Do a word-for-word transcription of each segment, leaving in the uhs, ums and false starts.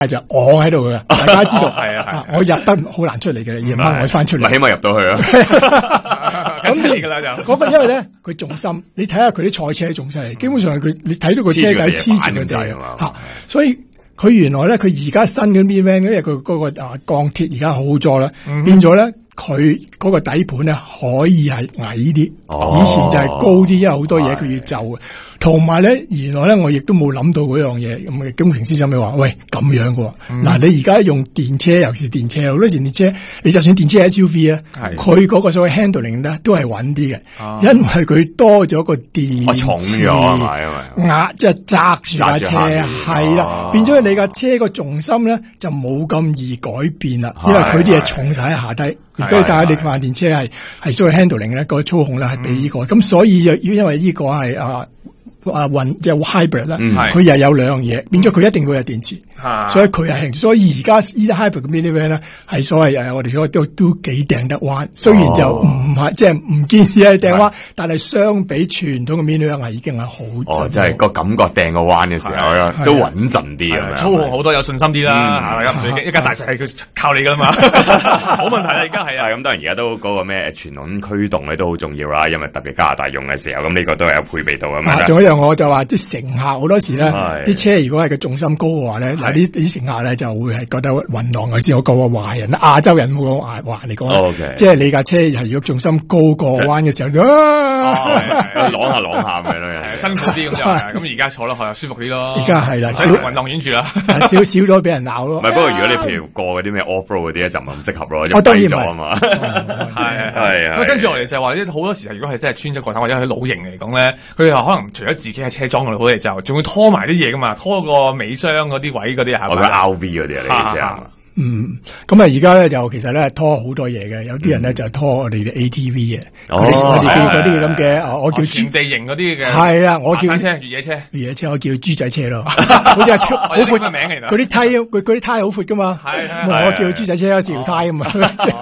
就昂喺度嘅，大家知道。 係啊係， 我入得好難出嚟嘅，要掹我翻出嚟。 起碼入到去啊。咁嚟噶啦就。 嗰個因為咧，佢重心，你睇下佢啲賽車重犀利，基本上係佢你睇到個車底黐住個地啊，所以佢原來咧，佢而家新嘅 minivan，因為佢嗰個啊鋼鐵而家好咗啦，嗯、變咗咧。佢嗰個底盤咧可以係矮啲，哦、以前就係高啲，因為好多嘢佢要就嘅。同埋咧，原來咧我亦都冇諗到嗰樣嘢。咁咁平時就咪話，喂咁樣嘅喎。嗱、嗯，你而家用電車，尤其是電車，好多時電車，你就算電車 S U V 啊，佢嗰個所謂 handling 咧都係穩啲嘅，哦、因為佢多咗個電池， 重咗啊嘛，因為壓即係揸住架車，係啦，哦、變咗你架車個重心咧就冇咁易改變啦，因為佢啲嘢重晒喺下低。所以但係你發電車係係所謂 handling 咧個操控咧係比呢個，咁、嗯、所以又因為呢個係啊啊混即係 hybrid 啦，佢又有兩樣嘢，變咗佢一定會有電池，嗯、所以佢係，所以而家呢啲 hybrid 嘅 minivan 咧係所謂誒我哋所謂都都幾掟得彎，雖然就唔係即係唔建議係掟彎，但係相比傳統嘅 minivan 係已經係好哦，即係個感覺掟個彎嘅時候咧都穩陣啲咁樣， 操控好多有信心啲啦，係咪咁？一家大細係佢靠你噶啦嘛，冇問題啦，而家係啊。 咁當然而家都嗰個咩傳統驅動咧都好重要啦，因為特別加拿大用嘅時候，咁呢個都係有配備到咁樣。 仲有一樣我就話啲乘客好多時咧，啲車如果係個重心高嘅話咧，嗱啲啲乘客咧就會係覺得暈浪嘅時候，我講個華人亞洲人冇講華華嚟講，即係你架車係如果重心高過彎嘅時候， 啷下啷下咁樣咯， 辛苦啲咁就係。咁而家坐落去又舒服啲咯。 而家係啦， 少運動院住啦， 少少咗俾人鬧咯。 唔係，不過如果你譬如過嗰啲咩 off road 嗰啲咧，就唔係咁適合咯， 我當然咗啊嘛。 係係啊。咁跟住我哋就係話，好多時如果係真係穿咗過山或者喺老營嚟講咧，佢哋可能除咗自己喺車裝嗰度好嚟就，仲會拖埋啲嘢噶嘛，拖個尾箱嗰啲位嗰啲係咪？ 我覺得 R V 嗰啲啊，你知啊？ 嗯，咁啊，而家咧就其實咧拖好多嘢嘅，有啲人咧就拖我哋嘅 A T V 嘅，我哋我哋叫嗰啲咁嘅，我叫全地形嗰啲嘅， 係啦，我叫車越野車， 越野車我叫豬仔車咯，好似係超好闊嘅名嚟， 嗰啲胎佢嗰啲胎好闊噶嘛，我叫豬仔車有四條胎咁嘛，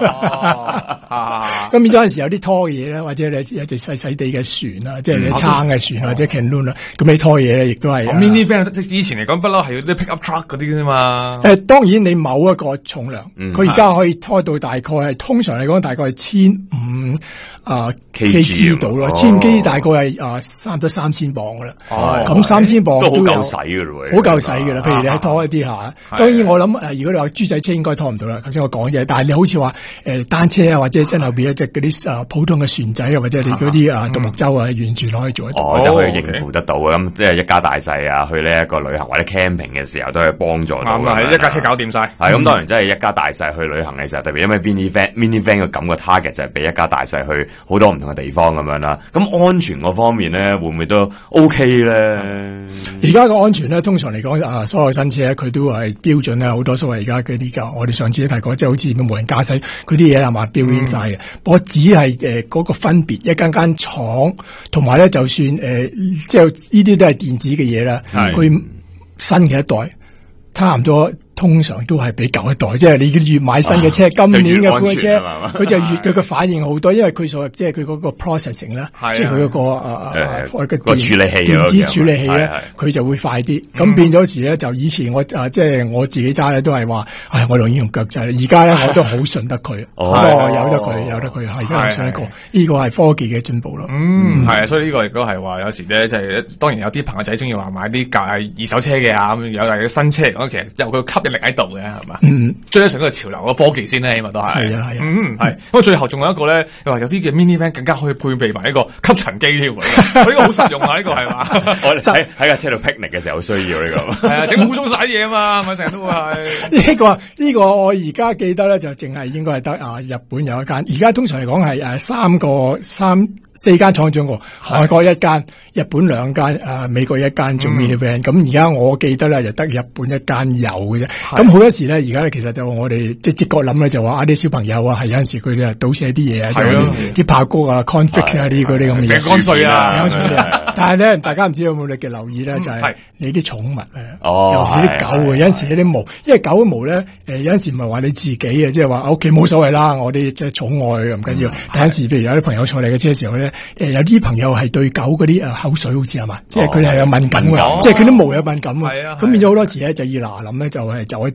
咁變咗有陣時有啲拖嘅嘢咧，或者你有隻細細地嘅船啊，即係你撐嘅船或者 canoe 啦，咁你拖嘢咧亦都係。 minivan 以前嚟講不嬲係啲 pick up truck 嗰啲啫嘛。 誒，當然你某一個重量，佢而家可以拖到大概係通常嚟講大概係千五啊 kg 度咯，千五 kg 大概係啊差唔多三千磅噶啦。咁三千磅都好夠使噶咯， 好夠使噶啦。譬如你拖一啲吓，當然我諗誒，如果你話豬仔車應該拖唔到啦。頭先我講嘅，但係你好似話誒單車啊，或者真後邊一隻嗰啲啊普通嘅船仔啊，或者你嗰啲啊獨木舟啊，完全可以做得到。 哦，就可以應付得到嘅。咁即係一家大細啊，去呢一個旅行或者 camping 嘅時候都係幫助到。 係一架車搞掂晒。 係咁，當然真係一家大細去旅行嘅時候，特別因為 minivan minivan 嘅咁嘅 target 就係俾一家大細去好多唔同嘅地方咁樣啦。咁安全嗰方面咧，會唔會都 OK 咧？ 而家個安全咧，通常嚟講啊，所有新車佢都係標準咧，好多所謂而家嗰啲噶，我哋上次都提過，即係好似無人駕駛，佢啲嘢係嘛標準晒嘅。不過只係誒嗰個分別，一間間廠同埋咧，就算誒、呃、即係呢啲都係電子嘅嘢啦，佢新嘅一代差唔多。通常都係比舊一代，即係你越買新嘅車，今年嘅款嘅車，佢就越佢嘅反應好多，因為佢所即係佢嗰個 processing 啦，即係佢嗰個誒誒個處理器電子處理器咧，佢就會快啲。咁變咗時咧，就以前我啊即係我自己揸咧，都係話，唉，我用呢用腳掣。而家咧，我都好信得佢，哦，有得佢，有得佢，係而家好信得過。呢個係科技嘅進步咯。 嗯，係啊，所以呢個亦都係話，有時咧，即係當然有啲朋友仔中意話買啲舊二手車嘅啊，咁有但係新車嚟講，其實有佢吸引力喺度嘅，係嘛？嗯，追得上嗰個潮流嘅科技先咧，起碼都係。係啊，係啊。嗯，係。咁最後仲有一個咧，又話有啲嘅 minivan 更加可以配備埋一個吸塵機添喎。呢個好實用啊！呢個係嘛？ 我喺喺架車度 picnic 嘅時候需要呢個。係啊，整污糟晒嘢啊嘛，咪成日都係。 呢個呢個我而家記得咧，就淨係應該係得啊日本有一間。而家通常嚟講係誒三個三四間廠做過，韓國一間，日本兩間，誒美國一間做 minivan。咁而家我記得咧就得日本一間有嘅啫。咁好多時咧，而家咧其實就我哋即係直覺諗咧，就話啊啲小朋友啊，係有陣時佢哋啊倒瀉啲嘢啊，啲爆谷啊、confix 啊啲嗰啲咁嘅嘢， 餅乾碎啊， 但係咧，大家唔知有冇你嘅留意咧，就係你啲寵物啊，尤其是啲狗啊，有陣時啲毛，因為狗嘅毛咧，誒有陣時唔係話你自己嘅，即係話屋企冇所謂啦，我啲即係寵愛唔緊要。但有陣時譬如有啲朋友坐你嘅車嘅時候咧，誒有啲朋友係對狗嗰啲誒口水好似係嘛，即係佢哋係有敏感嘅，即係佢啲毛有敏感啊，咁變咗好多時咧就要嗱諗咧，就係走一